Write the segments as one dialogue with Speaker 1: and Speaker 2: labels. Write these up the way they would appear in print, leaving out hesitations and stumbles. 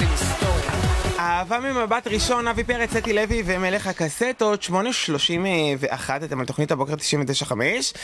Speaker 1: אהבה ממבט ראשון, אבי פרץ, אתי לוי ומלך הקסטות, 8:31, אתם על תוכנית הבוקר 99.5.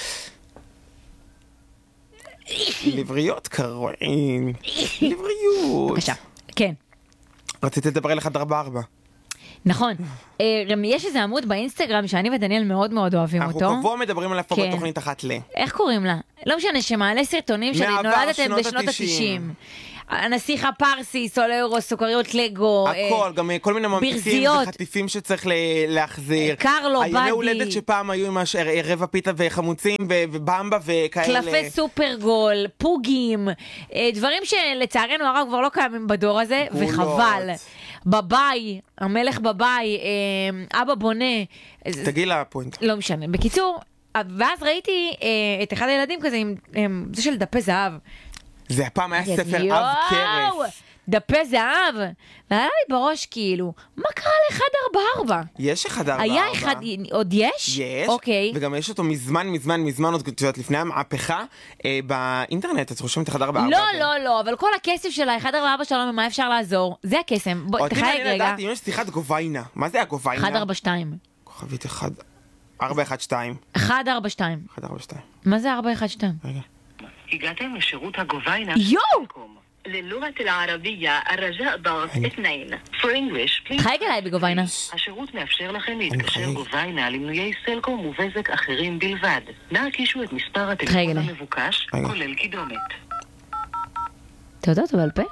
Speaker 1: לבריות, קרואין. לבריות.
Speaker 2: בבקשה, כן.
Speaker 1: רציתי לדבר על 144.
Speaker 2: נכון. יש איזה עמוד באינסטגרם שאני ודניאל מאוד מאוד אוהבים אותו.
Speaker 1: אנחנו קבוע מדברים עליו פה בתוכנית אחת ל...
Speaker 2: איך קוראים לה? לא משנה, שמעלה סרטונים שלי, נולדתם בשנות ה-90. הנסיך הפרסי, סולאורו, סוכריות לגו,
Speaker 1: הכל, גם כל מיני ממתיקים וחטיפים שצריך להחזיר.
Speaker 2: קרלו, בדי.
Speaker 1: הימי הולדת שפעם היו עם רבע פיתה וחמוצים ובמבה וכאלה.
Speaker 2: קלפי סופרגול, פוגים, דברים שלצערנו הרב כבר לא קיימים בדור הזה, וחבל. בביי, המלך בביי, אבא בונה.
Speaker 1: תגיעי לפוינט.
Speaker 2: לא משנה. בקיצור, ואז ראיתי את אחד הילדים כזה עם זה של דפי זהב.
Speaker 1: זה הפעם היה ספר עב קרס.
Speaker 2: דפי זהב. והיה לי בראש כאילו, מה קרה ל-144?
Speaker 1: יש 144.
Speaker 2: היה אחד, עוד יש?
Speaker 1: יש.
Speaker 2: אוקיי.
Speaker 1: וגם יש אותו מזמן, עוד לפני המהפכה, באינטרנט, את רושמת 144.
Speaker 2: לא, אבל כל הכסף של ה-144 שלנו, מה אפשר לעזור? זה הקסם. בוא, תחייג רגע.
Speaker 1: לדעתי, אם יש שיחת גוביינה. מה זה הגוביינה?
Speaker 2: 142.
Speaker 1: כוכבית 412.
Speaker 2: 142.
Speaker 1: 142.
Speaker 2: מה זה 412?
Speaker 1: רגע.
Speaker 3: הגעתם לשירות הגוביינה.
Speaker 2: יואו!
Speaker 3: ללוגת العربية الرجاء ضغط 2. For English, please.
Speaker 2: חייג אליי בגוביינה.
Speaker 3: השירות מאפשר לכם להתקשר גוביינה למנויי סלקום ובזק אחרים בלבד. נא הקישו את מספר הטלפון המבוקש, כולל קידומת.
Speaker 2: אתה יודע אותו בעל פה?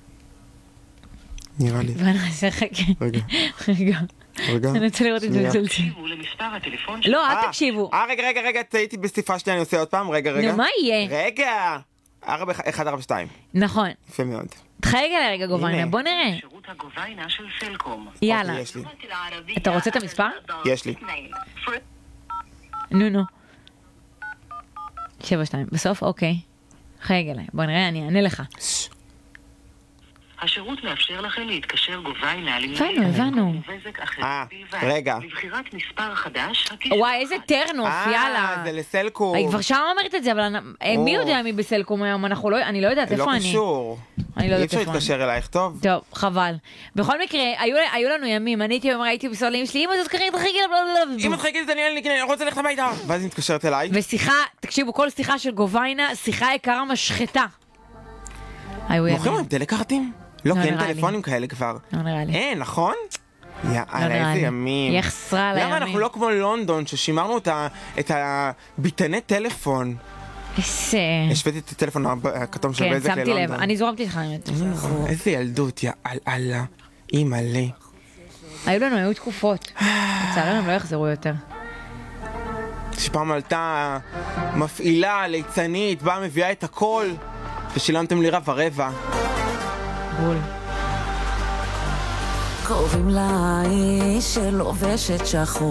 Speaker 1: נראה לי.
Speaker 2: רגע. אני רוצה לראות את זה.
Speaker 3: תקשיבו למספר הטלפון.
Speaker 2: לא, אל תקשיבו.
Speaker 1: רגע, טעיתי בסטיפה שלי, אני עושה עוד פעם, רגע.
Speaker 2: נו, מה יהיה?
Speaker 1: רגע. 142.
Speaker 2: נכון.
Speaker 1: יפה מאוד.
Speaker 2: תחייג אליי רגע גוביינה, בוא נראה.
Speaker 3: שירות הגוביינה של סלקום.
Speaker 2: יאללה.
Speaker 1: יש לי.
Speaker 2: אתה רוצה את המספר?
Speaker 1: יש לי.
Speaker 2: נו. 72. בסוף? אוקיי. חייג אליי. בוא נראה, אני אענה לך.
Speaker 3: השירות מאפשר לכם להתקשר גוביינה
Speaker 2: הבנו.
Speaker 3: ובזק אחרים בלבד.
Speaker 1: רגע.
Speaker 3: לבחירת מספר חדש,
Speaker 2: וואי, איזה טרנוף, יאללה.
Speaker 1: זה לסלקום.
Speaker 2: היא כבר שם אומרת את זה, אבל מי יודע מי בסלקום היום? אני לא יודעת איפה אני.
Speaker 1: לא קשור. אי אפשר להתקשר אלייך, טוב?
Speaker 2: טוב, חבל. בכל מקרה, היו לנו ימים, אני הייתי בסוללים שלי, אמא זאת כרגע תחייגי לה,
Speaker 1: אמא תחייגי דניאל, אני רוצה ללכת הביתה. ואז היא מתקשרת אליי.
Speaker 2: ושיחה, תקשיבו, כל שיחה של גוביינה, שיחה יקרה משחטה.
Speaker 1: מוכרים להם טלקארטים? לא, כי אין טלפונים כאלה כבר.
Speaker 2: לא נראה לי.
Speaker 1: אין, נכון? יאללה, איזה ימים.
Speaker 2: יחסרה על הימים.
Speaker 1: למה אנחנו לא כמו לונדון, ששימרנו את הביטני טלפון? השוויתי את הטלפון הכתום של בזק ללונדון.
Speaker 2: כן, שמתי לב, אני זורמתי לך.
Speaker 1: איזה ילדות, יאללה, אימא'לה.
Speaker 2: היו תקופות. לצערנו הם לא יחזרו יותר.
Speaker 1: שפעם עלתה מפעילה, ליצנית, באה מביאה את הכל, ושילמתם לי רבע.
Speaker 2: בול.
Speaker 4: קרובים לאיש שלובשת שחור